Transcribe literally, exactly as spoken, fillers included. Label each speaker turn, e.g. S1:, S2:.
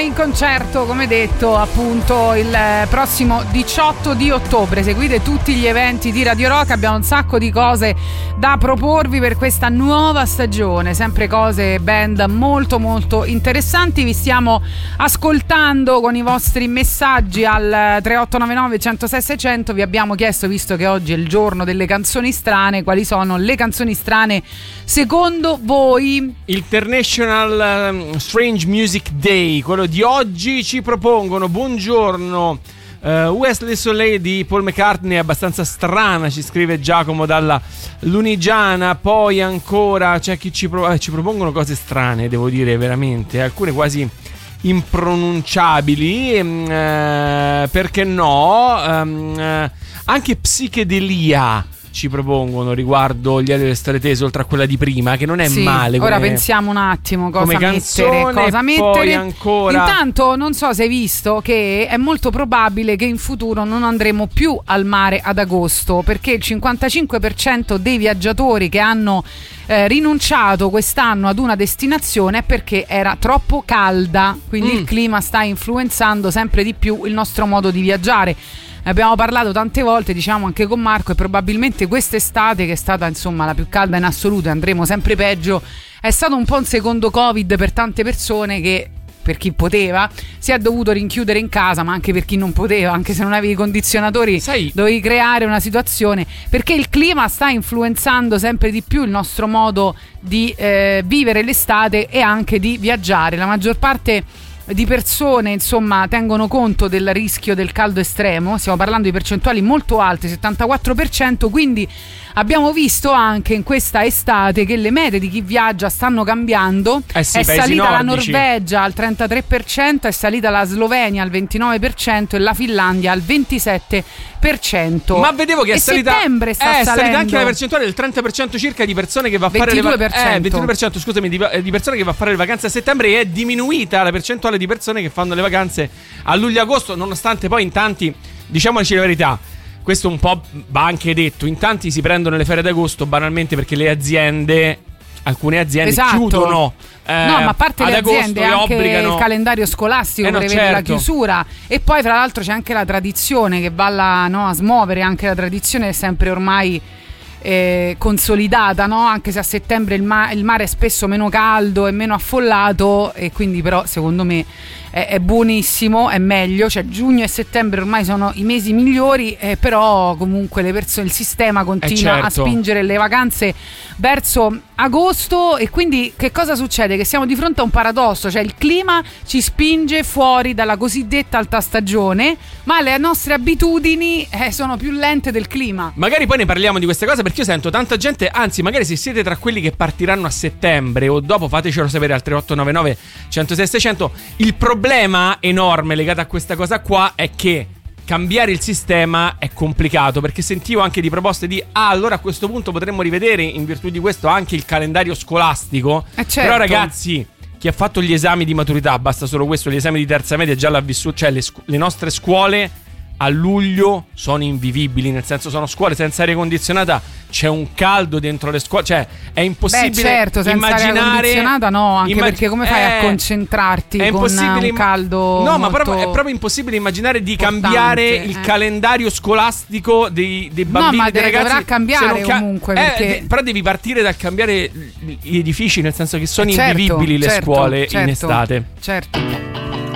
S1: in concerto, come detto, appunto il prossimo diciotto di ottobre. Seguite tutti gli eventi di Radio Rock, abbiamo un sacco di cose da proporvi per questa nuova stagione, sempre cose, band molto molto interessanti. Vi stiamo ascoltando con i vostri messaggi al tre otto nove nove uno zero sei sei zero zero. Vi abbiamo chiesto, visto che oggi è il giorno delle canzoni strane, quali sono le canzoni strane secondo voi.
S2: International um, Strange Music Day, quello di oggi, ci propongono buongiorno uh, Wesley Soleil di Paul McCartney, è abbastanza strana, ci scrive Giacomo dalla Lunigiana. Poi ancora c'è chi ci, pro- eh, ci propongono cose strane, devo dire, veramente, alcune quasi impronunciabili, ehm, eh, perché no, ehm, eh, anche psichedelia ci propongono riguardo gli Elio e le storie tese, oltre a quella di prima, che non è
S1: sì,
S2: male come,
S1: ora pensiamo un attimo cosa
S2: come canzone,
S1: mettere, cosa mettere.
S2: Poi ancora
S1: intanto non so se hai visto che è molto probabile che in futuro non andremo più al mare ad agosto, perché il cinquantacinque per cento dei viaggiatori che hanno eh, rinunciato quest'anno ad una destinazione è perché era troppo calda, quindi mm. il clima sta influenzando sempre di più il nostro modo di viaggiare. Abbiamo parlato tante volte, diciamo anche con Marco, e probabilmente quest'estate, che è stata insomma la più calda in assoluto, e andremo sempre peggio, è stato un po' un secondo Covid per tante persone che, per chi poteva, si è dovuto rinchiudere in casa, ma anche per chi non poteva, anche se non avevi i condizionatori,
S2: Sai,
S1: dovevi creare una situazione, perché il clima sta influenzando sempre di più il nostro modo di eh, vivere l'estate e anche di viaggiare. La maggior parte di persone insomma tengono conto del rischio del caldo estremo, stiamo parlando di percentuali molto alte, settantaquattro per cento, quindi abbiamo visto anche in questa estate che le mete di chi viaggia stanno cambiando.
S2: Eh sì,
S1: è salita la
S2: nordici.
S1: Norvegia al trentatré per cento, è salita la Slovenia al ventinove per cento e la Finlandia al ventisette per cento.
S2: Ma vedevo che è
S1: e
S2: salita,
S1: settembre sta
S2: eh, è
S1: salendo.
S2: salita anche la percentuale del trenta per cento circa di persone che va a fare le vacanze. Eh, ventidue per cento, scusami, di, di persone che va a fare le vacanze a settembre, e è diminuita la percentuale di persone che fanno le vacanze a luglio-agosto, nonostante poi in tanti, diciamoci la verità, questo un po' va anche detto, in tanti si prendono le ferie d'agosto banalmente perché le aziende, alcune aziende
S1: esatto.
S2: chiudono. Eh,
S1: no, ma a parte le aziende, anche
S2: obbligano...
S1: il calendario scolastico
S2: eh no,
S1: prevede
S2: certo.
S1: la chiusura, e poi fra l'altro c'è anche la tradizione che va la, no, a smuovere, anche la tradizione è sempre ormai eh, consolidata, no? Anche se a settembre il, ma- il mare è spesso meno caldo e meno affollato, e quindi però secondo me è, è buonissimo, è meglio, cioè giugno e settembre ormai sono i mesi migliori, eh, però comunque le persone, il sistema continua eh certo. a spingere le vacanze verso agosto, e quindi che cosa succede? Che siamo di fronte a un paradosso, cioè il clima ci spinge fuori dalla cosiddetta alta stagione, ma le nostre abitudini eh, sono più lente del clima.
S2: Magari poi ne parliamo di queste cose, perché io sento tanta gente, anzi magari se siete tra quelli che partiranno a settembre o dopo, fatecelo sapere al tre otto nove nove uno zero sei sei zero zero. Il problema enorme legato a questa cosa qua è che cambiare il sistema è complicato, perché sentivo anche di proposte di ah, allora a questo punto potremmo rivedere in virtù di questo anche il calendario scolastico.
S1: Eh certo.
S2: Però ragazzi, chi ha fatto gli esami di maturità, basta solo questo, gli esami di terza media già l'ha vissuto, cioè le, scu- le nostre scuole a luglio sono invivibili, nel senso sono scuole senza aria condizionata, c'è un caldo dentro le scuole, cioè è impossibile. Beh,
S1: certo, senza
S2: immaginare
S1: aria condizionata no, anche immag- perché come fai
S2: eh,
S1: a concentrarti
S2: è
S1: con un
S2: im-
S1: caldo
S2: no, ma
S1: molto
S2: proprio, è proprio impossibile immaginare di
S1: importante,
S2: cambiare
S1: eh.
S2: il calendario scolastico dei, dei bambini,
S1: no, ma
S2: dei
S1: de-
S2: ragazzi.
S1: dovrà cambiare
S2: ca-
S1: comunque,
S2: eh,
S1: perché...
S2: de- però devi partire dal cambiare gli edifici, nel senso che sono
S1: eh certo,
S2: invivibili le
S1: certo,
S2: scuole
S1: certo,
S2: in estate.
S1: Certo.